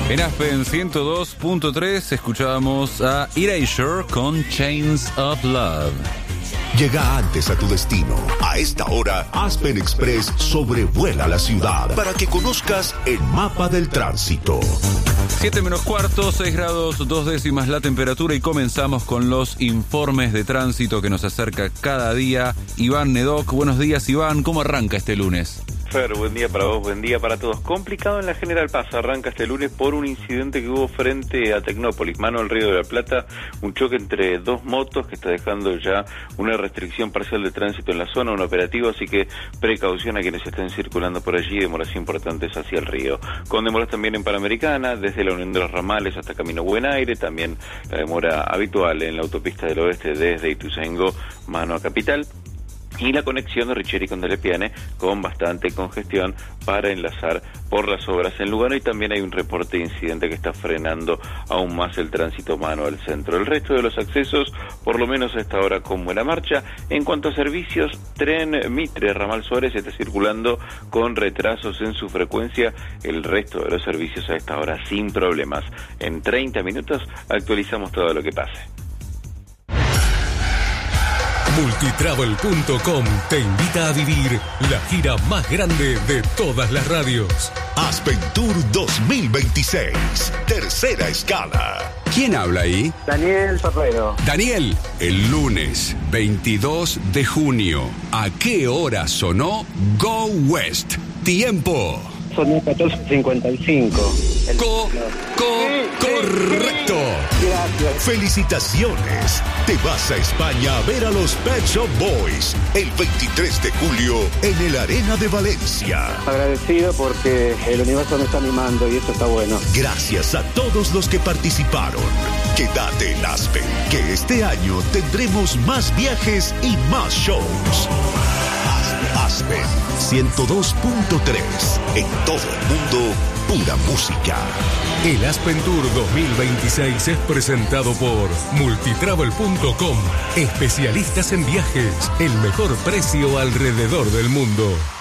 En Aspen 102.3 escuchábamos a Erasure con Chains of Love. Llega antes a tu destino. A esta hora, Aspen Express sobrevuela la ciudad para que conozcas el mapa del tránsito. 7 menos cuarto, 6 grados 2 décimas la temperatura y comenzamos con los informes de tránsito que nos acerca cada día. Iván Nedoc, buenos días Iván, ¿cómo arranca este lunes? Fer, buen día para vos, buen día para todos. Complicado en la General Paz, arranca este lunes por un incidente que hubo frente a Tecnópolis, mano al Río de la Plata, un choque entre dos motos que está dejando ya una restricción parcial de tránsito en la zona, un operativo, así que precaución a quienes estén circulando por allí, demoras importantes hacia el río. Con demoras también en Panamericana, desde la Unión de los Ramales hasta Camino Buen Aire, también la demora habitual en la autopista del oeste desde Ituzaingó, mano a Capital. Y la conexión de Richeri con Delepiane con bastante congestión para enlazar por las obras en Lugano, y también hay un reporte de incidente que está frenando aún más el tránsito mano al centro. El resto de los accesos, por lo menos a esta hora, con buena marcha. En cuanto a servicios, tren Mitre, Ramal Suárez está circulando con retrasos en su frecuencia, el resto de los servicios a esta hora sin problemas. En 30 minutos actualizamos todo lo que pase. Multitravel.com te invita a vivir la gira más grande de todas las radios. Aspen Tour 2026, tercera escala. ¿Quién habla ahí? Daniel Ferrero. Daniel, el lunes 22 de junio, ¿a qué hora sonó Go West? Tiempo. Son 14:55. Correcto. Gracias. Felicitaciones. Te vas a España a ver a los Pet Shop Boys el 23 de julio en el Arena de Valencia. Agradecido porque el universo me está animando y eso está bueno. Gracias a todos los que participaron. Quédate en Aspen, que este año tendremos más viajes y más shows. Aspen 102.3. En todo el mundo, pura música. El Aspen Tour 2026 es presentado por Multitravel.com. Especialistas en viajes. El mejor precio alrededor del mundo.